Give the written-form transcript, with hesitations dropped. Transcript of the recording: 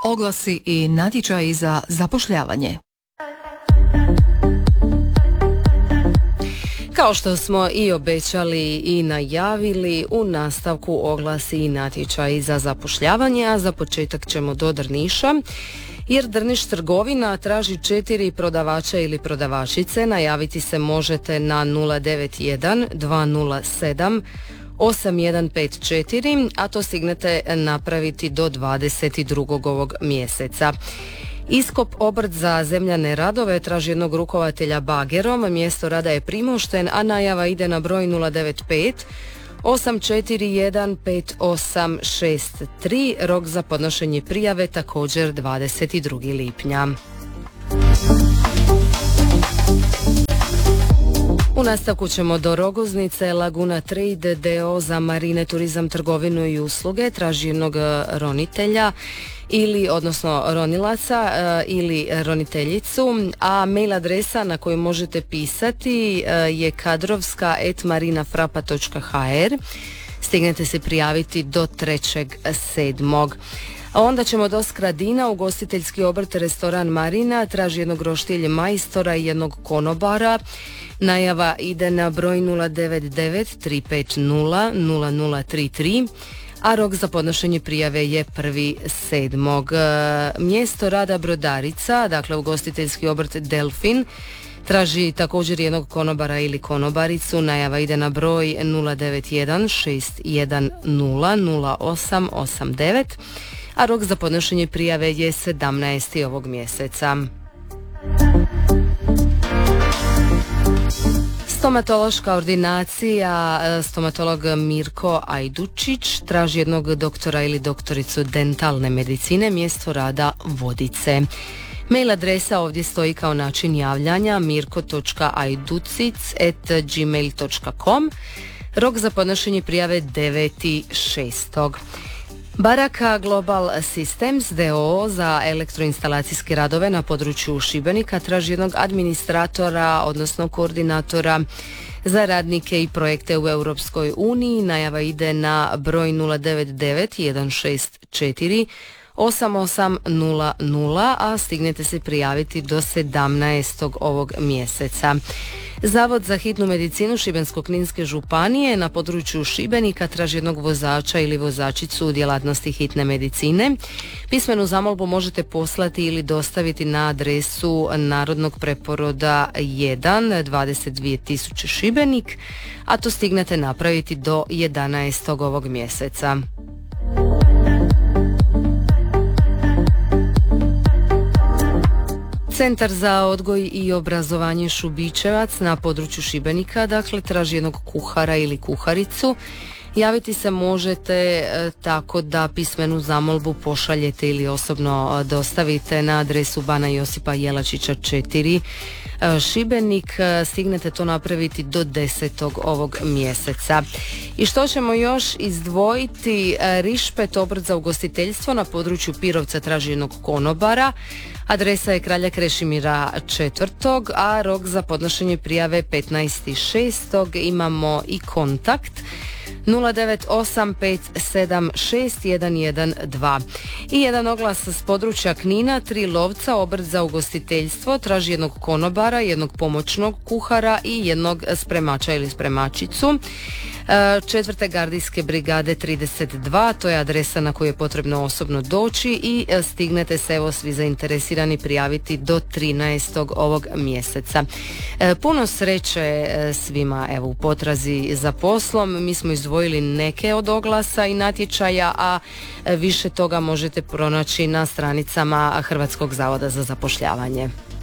Oglasi i natječaji za zapošljavanje. Kao što smo i obećali i najavili, u nastavku oglasi i natječaji za zapošljavanje, a za početak ćemo do Drniša, jer Drniš trgovina traži 4 prodavača ili prodavačice. Najaviti se možete na 091 207 8154, a to stignete napraviti do 22. ovog mjeseca. Iskop obrt za zemljane radove traži jednog rukovatelja bagerom, mjesto rada je Primošten, a najava ide na broj 095 841 5863, rok za podnošenje prijave također 22. lipnja. U nastavku ćemo do Rogoznice. Laguna Trade d.o. za marine, turizam, trgovinu i usluge traži jednog ronitelja odnosno ronilaca ili roniteljicu, a mail adresa na koju možete pisati je kadrovska@marinafrapa.hr. Stignete se prijaviti do 3.7. A onda ćemo do Skradina. Ugostiteljski obrt restoran Marina traži jednog roštilj majstora i jednog konobara. Najava ide na broj 099 350 0033, a rok za podnošenje prijave je 1.7. Mjesto rada brodarica, dakle ugostiteljski obrt Delfin, traži također jednog konobara ili konobaricu. Najava ide na broj 091 610 0889, a rok za podnošenje prijave je 17. ovog mjeseca. Stomatološka ordinacija, stomatolog Mirko Ajdučić traži jednog doktora ili doktoricu dentalne medicine, mjesto rada Vodice. Mail adresa ovdje stoji kao način javljanja mirko.ajducic@gmail.com. Rok za podnošenje prijave 9.6. Baraka Global Systems d.o.o. za elektroinstalacijske radove na području Šibenika traži jednog administratora, odnosno koordinatora za radnike i projekte u Europskoj uniji. Najava ide na broj 099 164 8800, a stignete se prijaviti do 17. ovog mjeseca. Zavod za hitnu medicinu Šibensko-kninske županije na području Šibenika traži jednog vozača ili vozačicu u djelatnosti hitne medicine. Pismenu zamolbu možete poslati ili dostaviti na adresu Narodnog preporoda 1 22.000 Šibenik, a to stignete napraviti do 11. ovog mjeseca. Centar za odgoj i obrazovanje Šubičevac na području Šibenika, dakle, traži jednog kuhara ili kuharicu. Javiti se možete tako da pismenu zamolbu pošaljete ili osobno dostavite na adresu Bana Josipa Jelačića 4 Šibenik. Stignete to napraviti do 10. ovog mjeseca. I što ćemo još izdvojiti? Rišpet, obrt za ugostiteljstvo na području Pirovca traži jednog konobara. Adresa je Kralja Krešimira 4. a rok za podnošenje prijave 15.6. Imamo i kontakt 098576112. I jedan oglas s područja Knina. Tri lovca, obrt za ugostiteljstvo, traži jednog konobara, jednog pomoćnog kuhara i jednog spremača ili spremačicu. 4. gardijske brigade 32, to je adresa na koju je potrebno osobno doći i stignete se, evo, svi zainteresirani prijaviti do 13. ovog mjeseca. Puno sreće svima, evo, u potrazi za poslom. Mi smo izdvojili neke od oglasa i natječaja, a više toga možete pronaći na stranicama Hrvatskog zavoda za zapošljavanje.